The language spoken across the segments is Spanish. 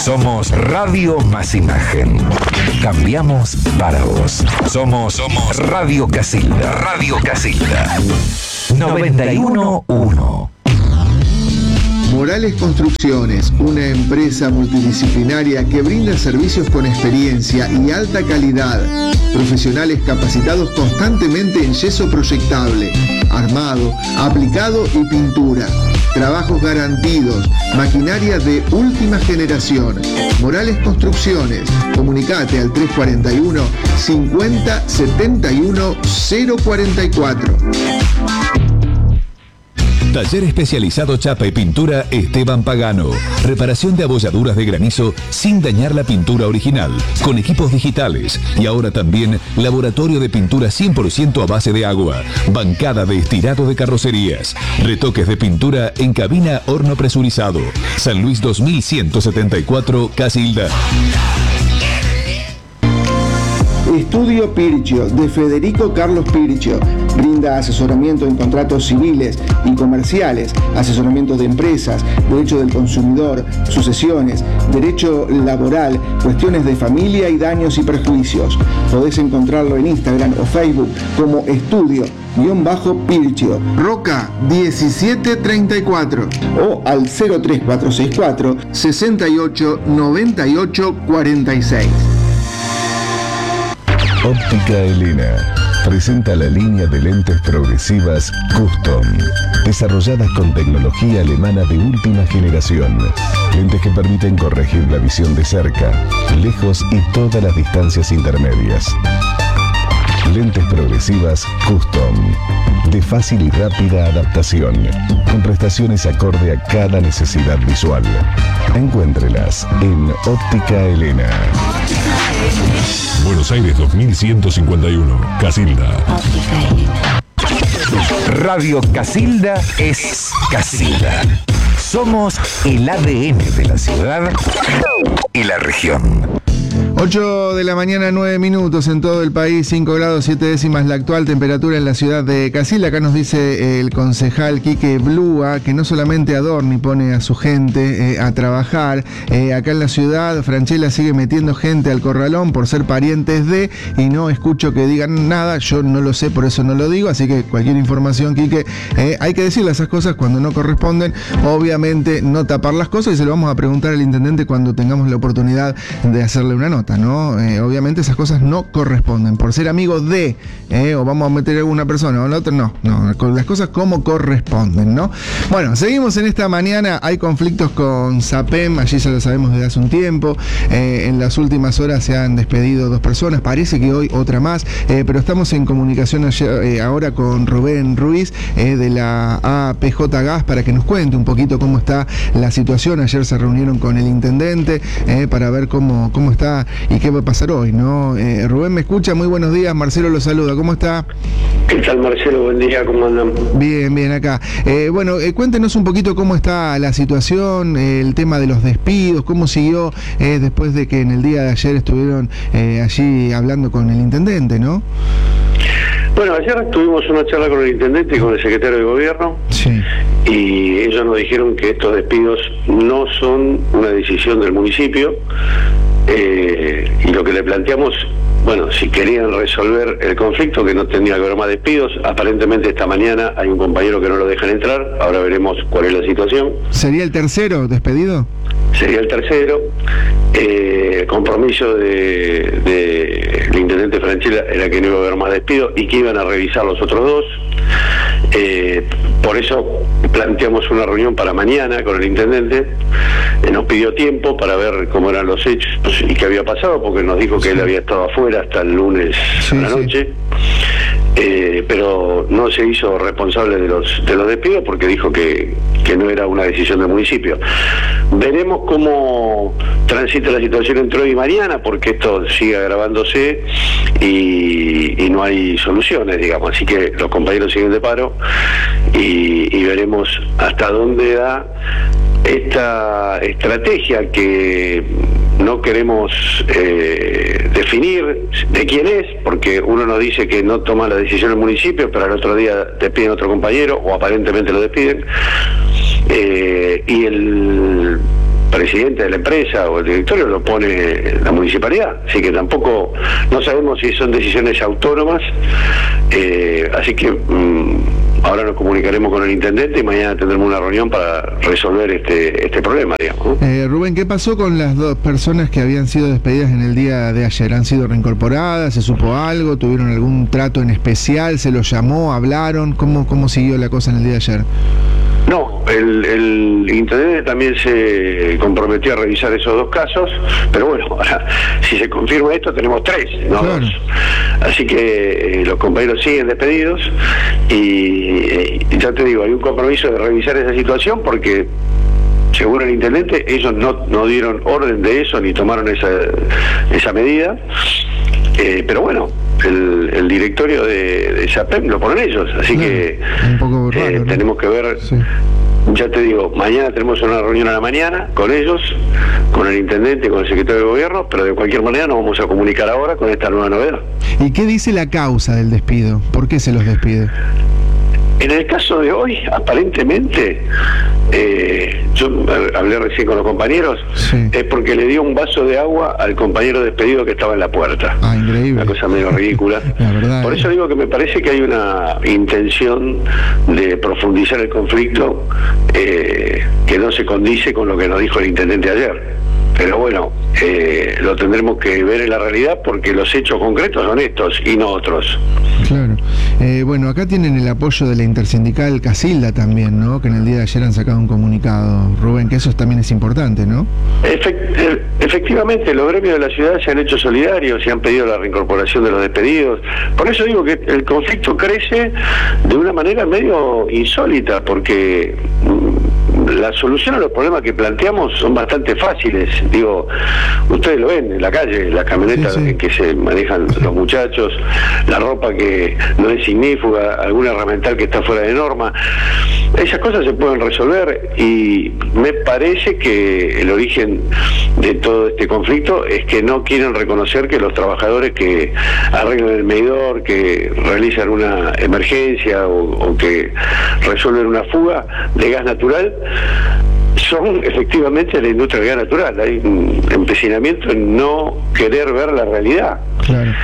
Somos Radio Más Imagen. Cambiamos para vos. Somos Radio Casilda. Radio Casilda. 91.1. Morales Construcciones, una empresa multidisciplinaria que brinda servicios con experiencia y alta calidad. Profesionales capacitados constantemente en yeso proyectable, armado, aplicado y pintura. Trabajos garantidos, maquinaria de última generación. Morales Construcciones, comunicate al 341 50 71 044. Taller especializado Chapa y Pintura Esteban Pagano. Reparación de abolladuras de granizo sin dañar la pintura original, con equipos digitales. Y ahora también laboratorio de pintura 100% a base de agua. Bancada de estirado de carrocerías. Retoques de pintura en cabina horno presurizado. San Luis 2174, Casilda. Estudio Pirchio, de Federico Carlos Pirchio. Brinda asesoramiento en contratos civiles y comerciales, asesoramiento de empresas, derecho del consumidor, sucesiones, derecho laboral, cuestiones de familia y daños y perjuicios. Podés encontrarlo en Instagram o Facebook como Estudio_Pirchio. Roca 1734 o al 03464 68 98 46. Óptica Elena presenta la línea de lentes progresivas Custom, desarrolladas con tecnología alemana de última generación. Lentes que permiten corregir la visión de cerca, lejos y todas las distancias intermedias. Lentes progresivas Custom, de fácil y rápida adaptación, con prestaciones acorde a cada necesidad visual. Encuéntrelas en Óptica Elena. Buenos Aires 2151, Casilda. Radio Casilda es Casilda. Somos el ADN de la ciudad y la región. 8 de la mañana, 9 minutos en todo el país, 5 grados 7 décimas la actual temperatura en la ciudad de Casilda. Acá nos dice el concejal Quique Blúa que no solamente Adorni pone a su gente a trabajar, acá en la ciudad Franchella sigue metiendo gente al corralón por ser parientes de, y no escucho que digan nada, yo no lo sé, por eso no lo digo, así que cualquier información, Quique, hay que decirle esas cosas cuando no corresponden, obviamente no tapar las cosas, y se lo vamos a preguntar al intendente cuando tengamos la oportunidad de hacerle una nota, ¿no? Obviamente esas cosas no corresponden. Por ser amigo de, o vamos a meter a alguna persona o la otra, no, con las cosas como corresponden, ¿no? Bueno, seguimos en esta mañana. Hay conflictos con SAPEM, allí ya lo sabemos desde hace un tiempo. En las últimas horas se han despedido 2 personas, parece que hoy otra más, pero estamos en comunicación ahora con Rubén Ruiz de la APJ Gas para que nos cuente un poquito cómo está la situación. Ayer se reunieron con el intendente para ver cómo está y qué va a pasar hoy, ¿no? Rubén, ¿me escucha? Muy buenos días, Marcelo lo saluda, ¿cómo está? ¿Qué tal, Marcelo? Buen día, ¿cómo andan? Bien, acá. Bueno, cuéntenos un poquito cómo está la situación, el tema de los despidos, cómo siguió después de que en el día de ayer estuvieron allí hablando con el intendente, ¿no? Bueno, ayer tuvimos una charla con el intendente y con el secretario de gobierno, sí, y ellos nos dijeron que estos despidos no son una decisión del municipio, y lo que le planteamos, bueno, si querían resolver el conflicto, que no tenía que haber más despidos. Aparentemente esta mañana hay un compañero que no lo dejan entrar, ahora veremos cuál es la situación. ¿Sería el tercero despedido? Sería el tercero. El compromiso del intendente Franchella era que no iba a haber más despidos y que iban a revisar los otros 2. Por eso planteamos una reunión para mañana con el intendente. Nos pidió tiempo para ver cómo eran los hechos y qué había pasado, porque nos dijo que él había estado afuera hasta el lunes a la noche. Pero no se hizo responsable de los despidos porque dijo que no era una decisión del municipio. Veremos cómo transita la situación entre hoy y mañana, porque esto sigue agravándose y no hay soluciones, digamos. Así que los compañeros siguen de paro y veremos hasta dónde da esta estrategia que no queremos definir de quién es, porque uno nos dice que no toma la decisión el municipio, pero al otro día despiden a otro compañero, o aparentemente lo despiden, y el presidente de la empresa o el directorio lo pone la municipalidad, así que tampoco, no sabemos si son decisiones autónomas, así que ahora nos comunicaremos con el intendente y mañana tendremos una reunión para resolver este problema, digamos, ¿no? Rubén, ¿qué pasó con las 2 personas que habían sido despedidas en el día de ayer? ¿Han sido reincorporadas? ¿Se supo algo? ¿Tuvieron algún trato en especial? ¿Se los llamó? ¿Hablaron? ¿Cómo siguió la cosa en el día de ayer? No, el intendente también se comprometió a revisar esos 2 casos, pero bueno, ahora, si se confirma esto, tenemos 3, no claro. 2. Así que los compañeros siguen despedidos y ya te digo, hay un compromiso de revisar esa situación porque, según el intendente, ellos no dieron orden de eso ni tomaron esa medida, pero bueno, el directorio de SAPEM lo ponen ellos, así que un poco raro, ¿no? tenemos que ver, sí. Ya te digo, mañana tenemos una reunión a la mañana con ellos, con el intendente, con el secretario de gobierno, pero de cualquier manera nos vamos a comunicar ahora con esta nueva novedad. ¿Y qué dice la causa del despido? ¿Por qué se los despide? En el caso de hoy, aparentemente, yo hablé recién con los compañeros, sí. Es porque le dio un vaso de agua al compañero despedido que estaba en la puerta. Ah, increíble. Una cosa medio ridícula. La verdad. Por eso digo que me parece que hay una intención de profundizar el conflicto que no se condice con lo que nos dijo el intendente ayer. Pero bueno, lo tendremos que ver en la realidad porque los hechos concretos son estos y no otros. Claro. Bueno, acá tienen el apoyo de la intersindical Casilda también, ¿no? Que en el día de ayer han sacado un comunicado, Rubén, que eso también es importante, ¿no? Efectivamente, los gremios de la ciudad se han hecho solidarios y han pedido la reincorporación de los despedidos. Por eso digo que el conflicto crece de una manera medio insólita, porque la solución a los problemas que planteamos son bastante fáciles. Digo, ustedes lo ven en la calle, las camionetas en que se manejan los muchachos, la ropa que no es ignífuga, alguna herramental que está fuera de norma. Esas cosas se pueden resolver y me parece que el origen de todo este conflicto es que no quieren reconocer que los trabajadores que arreglan el medidor, que realizan una emergencia o que resuelven una fuga de gas natural, son efectivamente la industria del gas natural. Hay un empecinamiento en no querer ver la realidad. Claro.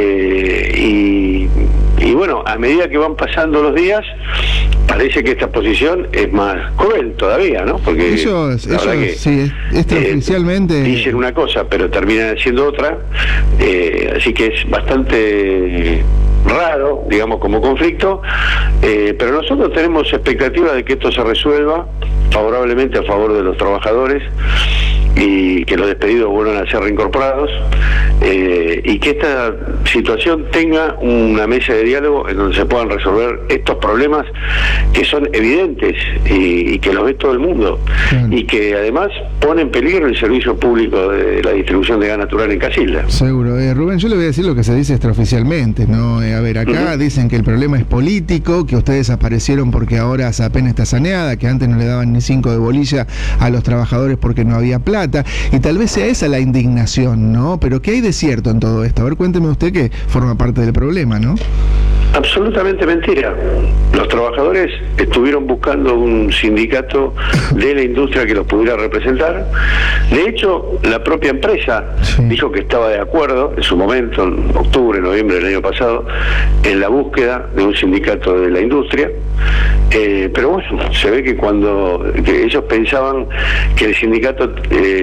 Y bueno, a medida que van pasando los días, parece que esta posición es más cruel todavía, ¿no? Porque ellos sí, oficialmente dicen una cosa, pero terminan haciendo otra, así que es bastante raro, digamos, como conflicto, pero nosotros tenemos expectativa de que esto se resuelva favorablemente a favor de los trabajadores y que los despedidos vuelvan a ser reincorporados, y que esta situación tenga una mesa de diálogo en donde se puedan resolver estos problemas que son evidentes y que los ve todo el mundo, y que además pone en peligro el servicio público de la distribución de gas natural en Casilda. Seguro. Rubén, yo le voy a decir lo que se dice extraoficialmente, ¿no? A ver, acá dicen que el problema es político, que ustedes aparecieron porque ahora SAPEM está saneada, que antes no le daban ni 5 de bolilla a los trabajadores porque no había plata, y tal vez sea esa la indignación, ¿no? Pero ¿qué hay de cierto en todo esto? A ver, cuénteme usted, que forma parte del problema, ¿no? Absolutamente mentira. Los trabajadores estuvieron buscando un sindicato de la industria que los pudiera representar. De hecho, la propia empresa dijo que estaba de acuerdo en su momento, en octubre, noviembre del año pasado, en la búsqueda de un sindicato de la industria. Pero bueno, se ve que que ellos pensaban que el sindicato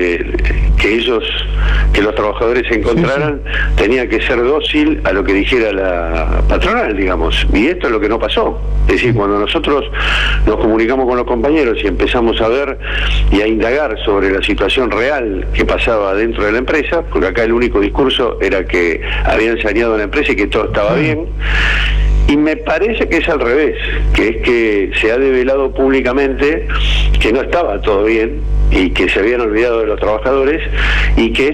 que los trabajadores encontraran tenía que ser dócil a lo que dijera la patronal, digamos, y esto es lo que no pasó. Es decir, cuando nosotros nos comunicamos con los compañeros y empezamos a ver y a indagar sobre la situación real que pasaba dentro de la empresa, porque acá el único discurso era que habían saneado la empresa y que todo estaba bien, y me parece que es al revés, que es que se ha develado públicamente que no estaba todo bien y que se habían olvidado de los trabajadores, y que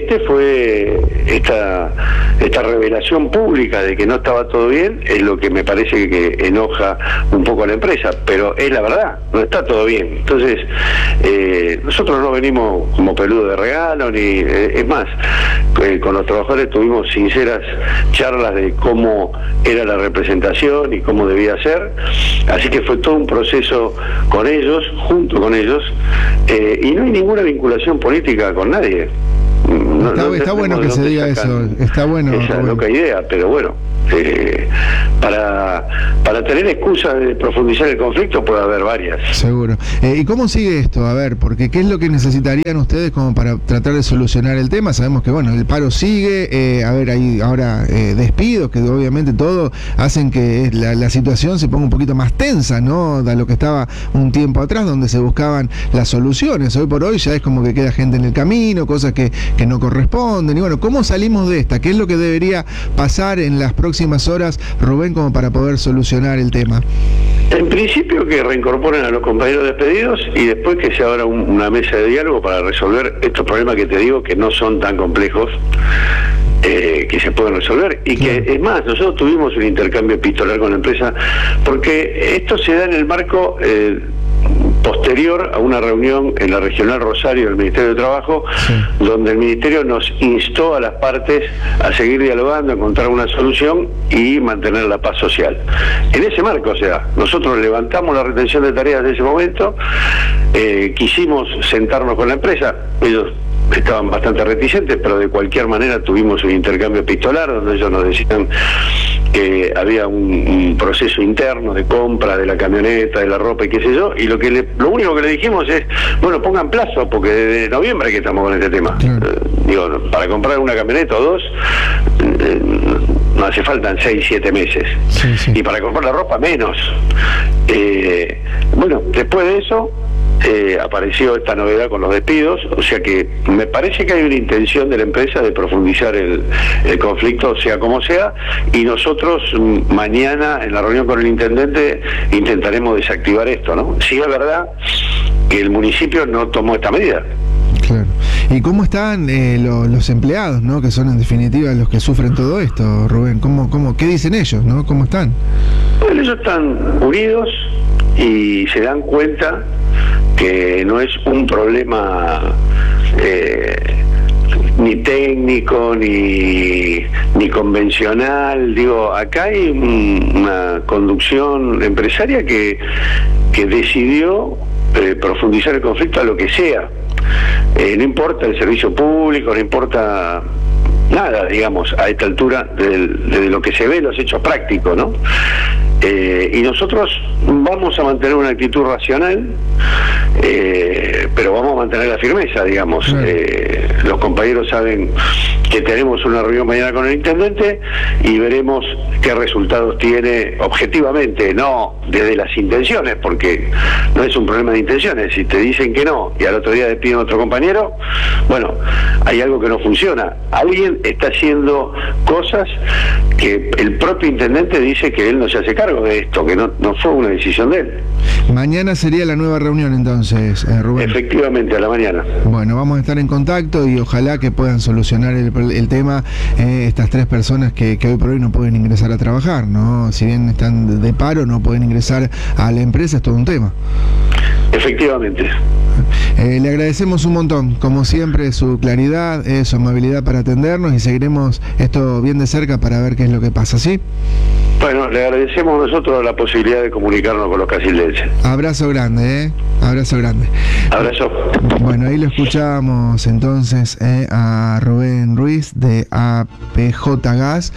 esta revelación pública de que no estaba todo bien es lo que me parece que enoja un poco a la empresa, pero es la verdad, no está todo bien. Entonces, nosotros no venimos como peludo de regalo, ni es más, con los trabajadores tuvimos sinceras charlas de cómo era la representación y cómo debía ser, así que fue todo un proceso con ellos, junto con ellos, y no hay ninguna vinculación política con nadie. Está bueno que se diga eso, está bueno. Esa loca idea, pero bueno, para tener excusa de profundizar el conflicto puede haber varias. Seguro. ¿Y cómo sigue esto? A ver, porque ¿qué es lo que necesitarían ustedes como para tratar de solucionar el tema? Sabemos que, bueno, el paro sigue, hay ahora despidos, que obviamente todo hacen que la situación se ponga un poquito más tensa, ¿no? De lo que estaba un tiempo atrás, donde se buscaban las soluciones. Hoy por hoy ya es como que queda gente en el camino, cosas que no corresponden. Y bueno, ¿cómo salimos de esta? ¿Qué es lo que debería pasar en las próximas horas, Rubén, como para poder solucionar el tema? En principio que reincorporen a los compañeros despedidos y después que se abra una mesa de diálogo para resolver estos problemas que te digo que no son tan complejos, que se pueden resolver y que, es más, nosotros tuvimos un intercambio epistolar con la empresa porque esto se da en el marco posterior a una reunión en la Regional Rosario del Ministerio de Trabajo, donde el Ministerio nos instó a las partes a seguir dialogando, a encontrar una solución y mantener la paz social. En ese marco, o sea, nosotros levantamos la retención de tareas de ese momento, quisimos sentarnos con la empresa, ellos estaban bastante reticentes, pero de cualquier manera tuvimos un intercambio epistolar donde ellos nos decían que había un proceso interno de compra de la camioneta, de la ropa y qué sé yo, y lo único que le dijimos es, bueno, pongan plazo, porque desde noviembre que estamos con este tema. Digo, para comprar una camioneta o dos, no hace falta 6, 7 meses. Y para comprar la ropa, menos. Bueno, después de eso, apareció esta novedad con los despidos, o sea que me parece que hay una intención de la empresa de profundizar el conflicto, sea como sea, y nosotros mañana en la reunión con el intendente intentaremos desactivar esto, ¿no? Sí, es verdad que el municipio no tomó esta medida. Claro. ¿Y cómo están los empleados, ¿no? Que son en definitiva los que sufren todo esto, Rubén? ¿Qué dicen ellos, ¿no? ¿Cómo están? Bueno, ellos están unidos y se dan cuenta que no es un problema ni técnico ni convencional. Digo, acá hay una conducción empresaria que decidió profundizar el conflicto a lo que sea. No importa el servicio público, no importa nada, digamos, a esta altura de lo que se ve, los hechos prácticos, ¿no? Y nosotros vamos a mantener una actitud racional, pero vamos a mantener la firmeza, digamos. Los compañeros saben que tenemos una reunión mañana con el intendente y veremos qué resultados tiene objetivamente, no desde las intenciones, porque no es un problema de intenciones. Si te dicen que no y al otro día despiden a otro compañero, bueno, hay algo que no funciona. Alguien está haciendo cosas que el propio intendente dice que él no se hace cargo de esto, que no fue una decisión de él. Mañana sería la nueva reunión entonces, Rubén. Efectivamente, a la mañana. Bueno, vamos a estar en contacto y ojalá que puedan solucionar el tema estas 3 personas que hoy por hoy no pueden ingresar a trabajar, ¿no? Si bien están de paro, no pueden ingresar a la empresa, es todo un tema. Efectivamente. Le agradecemos un montón, como siempre, su claridad, su amabilidad para atendernos y seguiremos esto bien de cerca para ver qué es lo que pasa, ¿sí? Bueno, le agradecemos nosotros la posibilidad de comunicarnos con los casildenses. Abrazo grande, Abrazo grande. Abrazo. Bueno, ahí lo escuchábamos entonces a Rubén Ruiz de APJ Gas,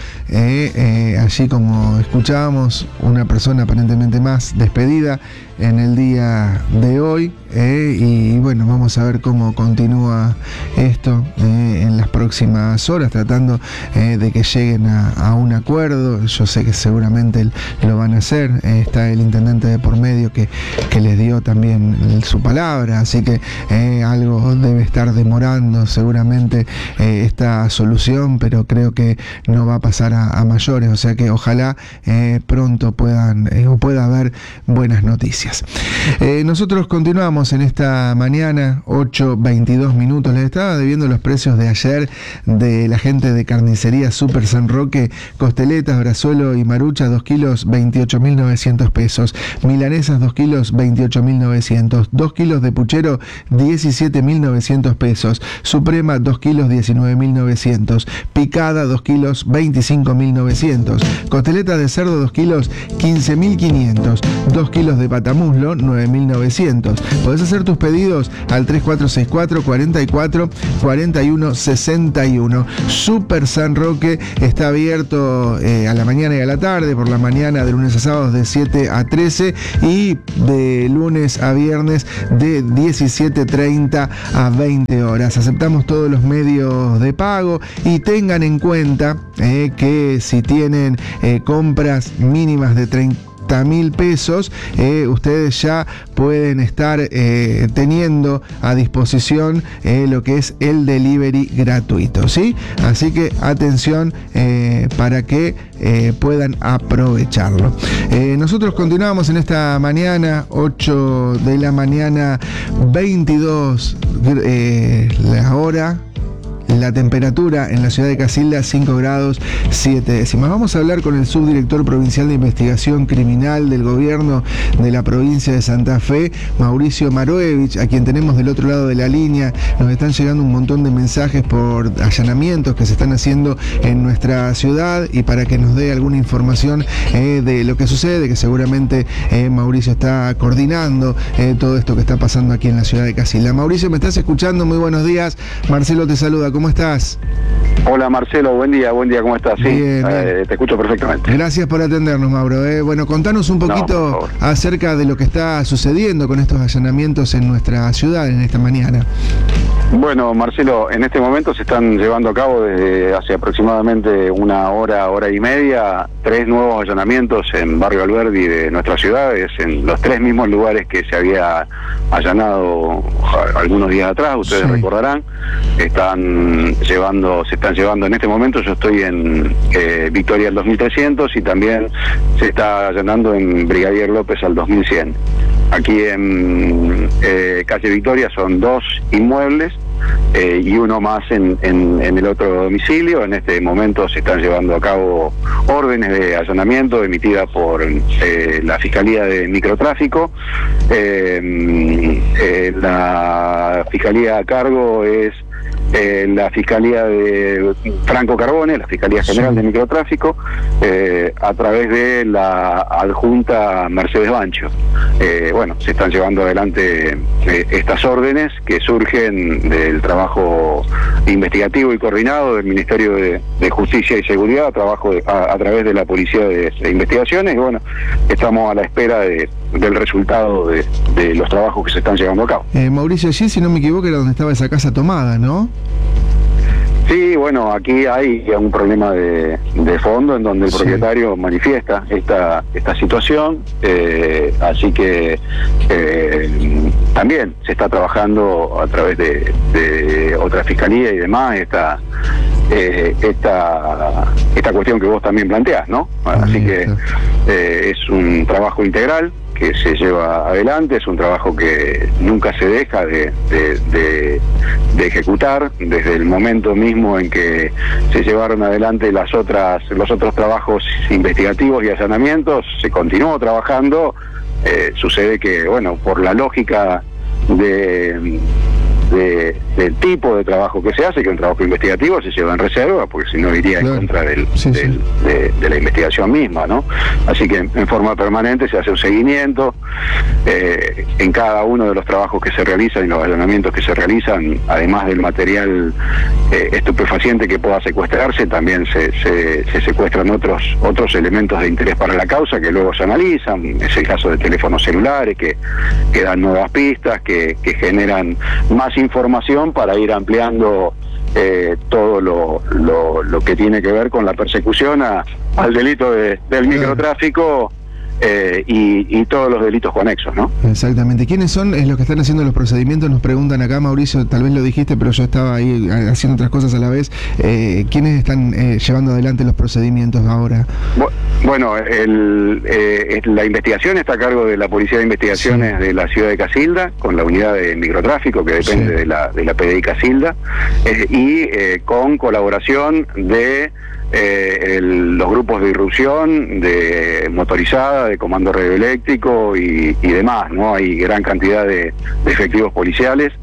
allí como escuchábamos, una persona aparentemente más despedida en el día de hoy, y bueno, vamos a ver cómo continúa esto en las próximas horas, tratando de que lleguen a un acuerdo. Yo sé que seguramente lo van a hacer, está el intendente de por medio que les dio también su palabra, así que algo debe estar demorando seguramente esta solución, pero creo que no va a pasar a mayores, o sea que ojalá pronto pueda haber buenas noticias. Nosotros continuamos en esta mañana, 8:22 minutos. Les estaba debiendo los precios de ayer de la gente de Carnicería Super San Roque: costeletas, brazuelo y marucha, 2 kilos, 28.900 pesos. Milanesas, 2 kilos, 28.900. 2 kilos de puchero 17.900 pesos, suprema 2 kilos 19.900, picada 2 kilos 25.900, costeleta de cerdo 2 kilos 15.500, 2 kilos de patamuslo 9.900. Podés hacer tus pedidos al 3464 44 41 61. Super San Roque está abierto a la mañana y a la tarde, por la mañana de lunes a sábados de 7 a 13 y de lunes a viernes de 17:30 a 20 horas. Aceptamos todos los medios de pago y tengan en cuenta que si tienen compras mínimas de 30.000 pesos, ustedes ya pueden estar teniendo a disposición lo que es el delivery gratuito, ¿sí? Así que atención para que puedan aprovecharlo. Nosotros continuamos en esta mañana, 8 de la mañana, 22 la hora. La temperatura en la ciudad de Casilda, 5 grados 7 décimas. Vamos a hablar con el subdirector provincial de investigación criminal del gobierno de la provincia de Santa Fe, Mauricio Maroevich, a quien tenemos del otro lado de la línea. Nos están llegando un montón de mensajes por allanamientos que se están haciendo en nuestra ciudad y para que nos dé alguna información de lo que sucede, que seguramente Mauricio está coordinando todo esto que está pasando aquí en la ciudad de Casilda. Mauricio, ¿me estás escuchando? Muy buenos días. Marcelo te saluda. ¿Cómo estás? Hola Marcelo, buen día, ¿cómo estás? Sí, bien. Te escucho perfectamente. Gracias por atendernos, Mauro. Bueno, contanos un poquito acerca de lo que está sucediendo con estos allanamientos en nuestra ciudad en esta mañana. Bueno, Marcelo, en este momento se están llevando a cabo desde hace aproximadamente una hora y media, 3 nuevos allanamientos en Barrio Alberdi de nuestras ciudades, en los 3 mismos lugares que se había allanado algunos días atrás, ustedes recordarán. Se están llevando en este momento, yo estoy en Victoria al 2300 y también se está allanando en Brigadier López al 2100. Aquí en calle Victoria son 2 inmuebles y uno más en el otro domicilio. En este momento se están llevando a cabo órdenes de allanamiento emitidas por la Fiscalía de Microtráfico. La fiscalía a cargo es la Fiscalía de Franco Carbone, la Fiscalía General de Microtráfico, a través de la adjunta Mercedes Bancho. Bueno, se están llevando adelante estas órdenes que surgen del trabajo investigativo y coordinado del Ministerio de Justicia y Seguridad, a través de la Policía de Investigaciones, y bueno, estamos a la espera del resultado de los trabajos que se están llevando a cabo. Mauricio, allí, si no me equivoco, era donde estaba esa casa tomada, ¿no? Sí, bueno, aquí hay un problema de fondo en donde el propietario manifiesta esta situación, así que también se está trabajando a través de otra fiscalía y demás esta cuestión que vos también planteás, ¿no? Así que es un trabajo integral que se lleva adelante, es un trabajo que nunca se deja de ejecutar. Desde el momento mismo en que se llevaron adelante los otros trabajos investigativos y allanamientos, se continuó trabajando. Sucede que, bueno, por la lógica del tipo de trabajo que se hace, que un trabajo investigativo se lleva en reserva, porque si no iría en contra de la investigación misma, ¿no? Así que en forma permanente se hace un seguimiento en cada uno de los trabajos que se realizan y los allanamientos que se realizan, además del material estupefaciente que pueda secuestrarse, también se secuestran otros elementos de interés para la causa que luego se analizan. Es el caso de teléfonos celulares que dan nuevas pistas, que generan más información para ir ampliando todo lo que tiene que ver con la persecución al delito del microtráfico y todos los delitos conexos, ¿no? Exactamente. ¿Quiénes son los que están haciendo los procedimientos? Nos preguntan acá, Mauricio, tal vez lo dijiste, pero yo estaba ahí haciendo otras cosas a la vez. ¿Quiénes están llevando adelante los procedimientos ahora? Bueno, la investigación está a cargo de la Policía de Investigaciones de la ciudad de Casilda, con la unidad de microtráfico que depende de la PDI Casilda, y con colaboración de los grupos de irrupción, de motorizada, de comando radioeléctrico y demás, ¿no? Hay gran cantidad de efectivos policiales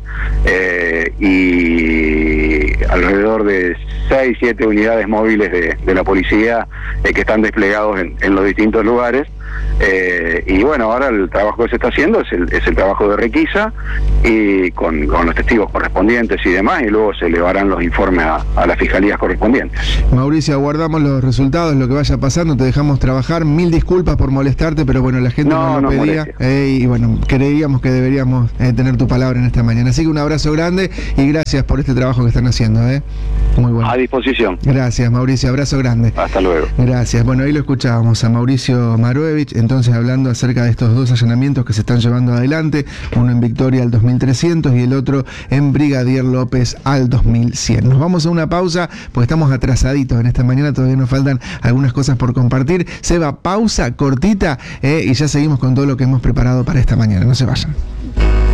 y alrededor de 6, 7 unidades móviles de la policía que están desplegados en los distintos lugares. Y bueno, ahora el trabajo que se está haciendo es el trabajo de requisa y con los testigos correspondientes y demás, y luego se elevarán los informes a las fiscalías correspondientes. Mauricio, aguardamos los resultados, lo que vaya pasando, te dejamos trabajar. Mil disculpas por molestarte, pero bueno, la gente no lo pedía y bueno, creíamos que deberíamos tener tu palabra en esta mañana. Así que un abrazo grande y gracias por este trabajo que están haciendo. Muy bueno. A disposición. Gracias, Mauricio, abrazo grande. Hasta luego. Gracias. Bueno, ahí lo escuchábamos a Mauricio Maruevich, entonces hablando acerca de estos dos allanamientos que se están llevando adelante, uno en Victoria al 2300 y el otro en Brigadier López al 2100. Nos vamos a una pausa, porque estamos atrasaditos en esta mañana, todavía nos faltan algunas cosas por compartir. Seba, pausa cortita y ya seguimos con todo lo que hemos preparado para esta mañana. No se vayan.